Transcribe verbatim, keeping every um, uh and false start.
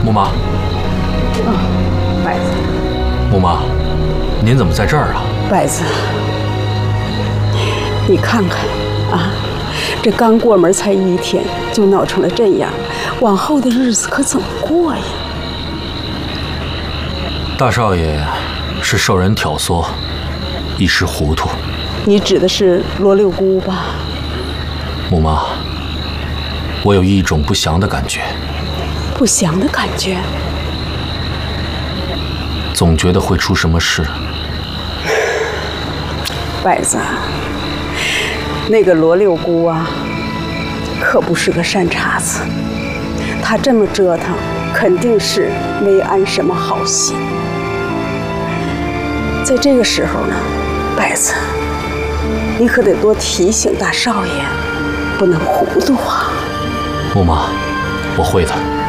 木妈。 啊，白子。 木妈，您怎么在这儿啊？ 白子，你看看啊，这刚过门才一天，就闹成了这样，往后的日子可怎么过呀？ 大少爷是受人挑唆，一时糊涂。 你指的是罗六姑吧？ 木妈，我有一种不祥的感觉。 不祥的感觉？ 总觉得会出什么事。 白子，那个罗六姑啊，可不是个善茬子。她这么折腾，肯定是没安什么好心。在这个时候呢，白子，你可得多提醒大少爷，不能糊涂啊。 木妈，我会的。